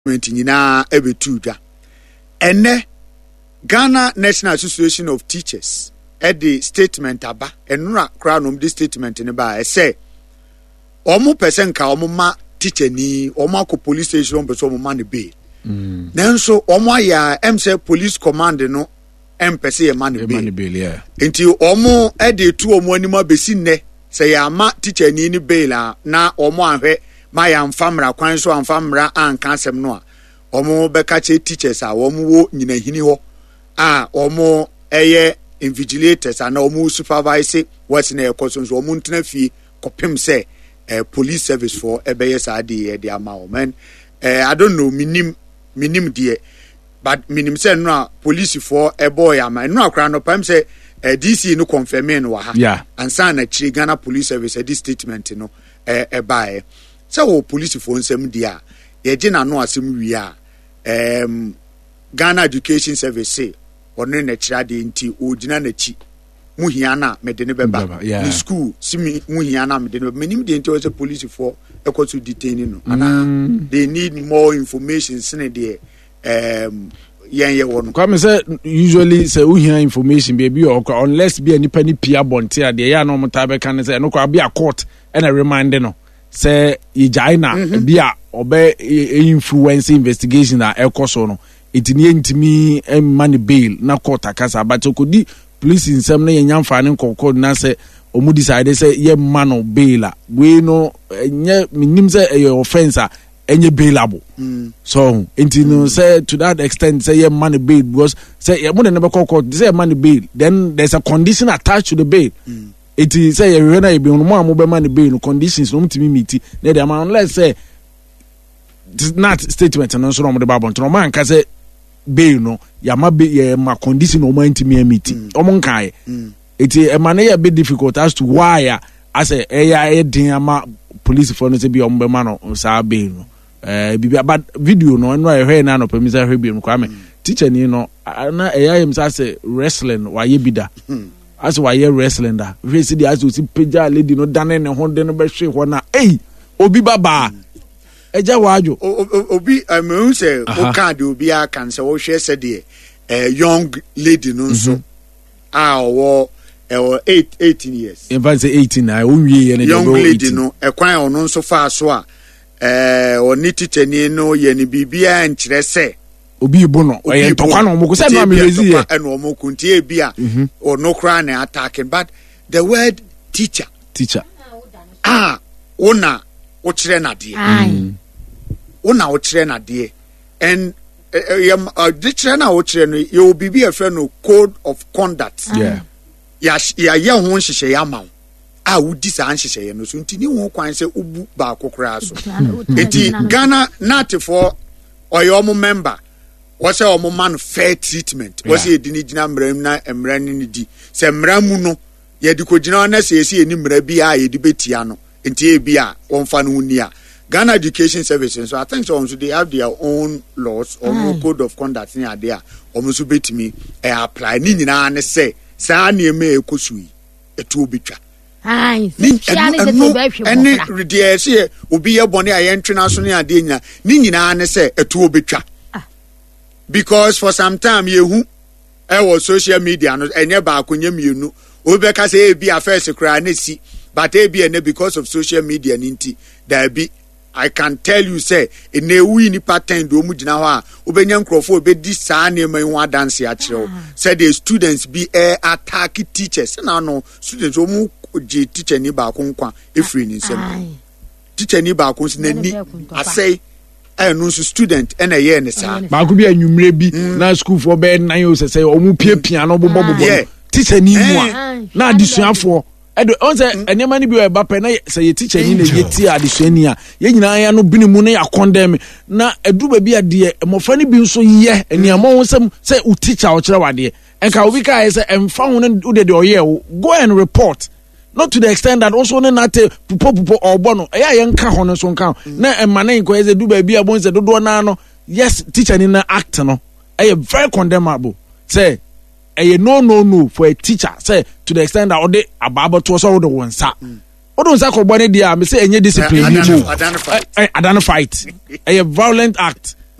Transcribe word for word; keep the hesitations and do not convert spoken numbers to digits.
nyina ebetuda ene Ghana National Association of Teachers at the statement aba enura crown of the statement ne ba e say omo person ka omo ma teacher ni omo akọ police station person omo ma ne bail mm nanso omo ya em say police command no em person e ma ne bail yeah enti omo e de tu omo anima besi ne say ya ma teacher ni ni bail na omo ahwe ma ya mfamra kwan so amfamra anka asem no a omo beka che teachers a omo wo nyina hini ho a omo eye invigilators and omo supervise what's na ekoso so omo ntena fie kopem say eh, police service for ebeye sade de ama men eh, I don't know minim minim die but minim say no police for e boy ama no akra no pam say eh, D C no confirm no ha yeah and san na chiri Ghana police service eh, this statement no eh, e bae say wo police for nsem dia ye je na no asem wi a um Ghana Education Service say ono na chira de nti ogina na chi muhia na mede ne beba ni school simi muhia na mede ne menim de nti o say police for ekwo to detain no ana mm. they need more information sine de um yen ye wono come say usually say uhia information baby or unless be any penny pia bonte ade ya no mutabe kan say no kwa be a court and a remind no say ijaina mm-hmm. be a obe influence investigation na ekoso no itini entimi money bail na court akasa but okodi police insem na yenya mfa ne nkokod na say omu decide say ye man bail we no nye minim say e offense a enye bailable mm. so enti no mm. say to that extent say ye money bail because say ye mo never court say money bail then there's a condition attached to the bail mm. enti say ye na e be no mo be money bail no conditions no mtimi meet na dey man let's say not statement no so no de babon to no man ka say bail no ya ma be ye ma condition no man ntimi meet o mo nkai enti e man ya be difficult as to why as a e din ama police for no say be o mo be man no sa bail no eh bibia but video no no e hwe na no pemisa hwe bi no kwa me teacher ni no na e ya yem say wrestling wa ye bida as wa ye wrestling da hwe si di as o si peja lady no dane ne ho de no be hwe ho na eh obi baba eja wajo obi am say o card obi a kan say wo hwe say de eh young lady no so ah wo eh eight eighteen years in fact say eighteen na o wie ye ne young lady no e kwan ono so fa so a eh oni teacher ni no ye ni bibia nkyere se obi ibo no e ntokwa no mo ko se no amelezi ye e no mo kuntie bia ono kra na attacking but the word teacher teacher ah ona o kire na de ona o kire na de and yam the kire na o kire no ye obi bi e friend no code of conduct yeah ya ya ye ho nhihye ya ma a wudi sa nhihye no so ntini ho kwan se ubu ba kokora so enti Ghana natifo oyo member wose o man fair treatment wose edini gina mram na emra ni di se mra mu no ye di ko gina na se esi eni mra bi a ye di betia no enti e bi a wonfa no ni a Ghana Education Service so I think so they have their own laws or mm. code of conduct ni ade a omuso betimi e apply ni nyina ne se sa na eme ekosui etu obetwa ai ni ene redia se obi ye bone a ye ntwena so ne ade nyina ni nyina ne se etu obetwa because for some time yehu e wo social media no enye ba akonya mienu obi ka say e bi affairs kra na si but e bi ene because of social media ninti there be I can tell you say in a we ni pattern do mu gina ho a obenya nkrofo obedi saa na ema hu dance a kire say the students be air attack teachers na no students o mu je teacher ni ba ko nkwa efri ni nsem teacher ni ba ko nani asay eh no student ena ye ne saa ba ko bi anwumre bi na school for be nine o say o mu pie pia no bobo bobo teacher ni mu a na adisuafo edo on say enema ni bi o ba pe na say ye teacher ni na ye ti adesuani a ye nyina ya no bini mu na ya condemn na edu ba bi ade emofa ni bi nso ye eniamo ho sem say u teacher o kire wade enka obi ka say emfa ho na u de de o ye go and report not to the extent that also na te pupo pupo obo no eya ye nka ho no so nka na emane nko ye say du ba bi abon say dodo na no yes teacher ni na act no e very condemnable say a no no no for a teacher say to the extent that all the ababa to so the one sa o don't say ko bone dia me say enye discipline ni mo identify a violent act